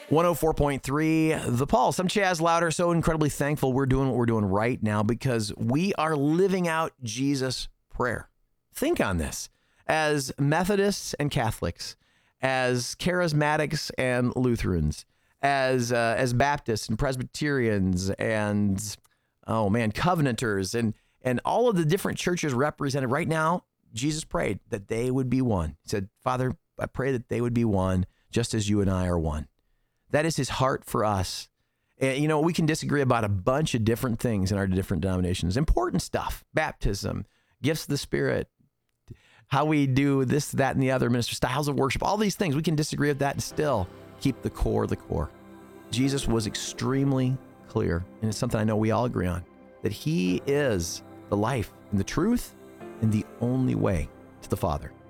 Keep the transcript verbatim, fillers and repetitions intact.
one oh four point three, The Pulse. I'm Chaz Louder. So incredibly thankful we're doing what we're doing right now because we are living out Jesus' prayer. Think on this. As Methodists and Catholics, as Charismatics and Lutherans, as uh, as Baptists and Presbyterians and, oh man, Covenanters and, and all of the different churches represented right now, Jesus prayed that they would be one. He said, Father, I pray that they would be one just as you and I are one. That is his heart for us. And, you know, we can disagree about a bunch of different things in our different denominations. Important stuff, baptism, gifts of the Spirit, how we do this, that, and the other minister, styles of worship, all these things. We can disagree with that and still keep the core the core. Jesus was extremely clear, and it's something I know we all agree on, that he is the life and the truth and the only way to the Father.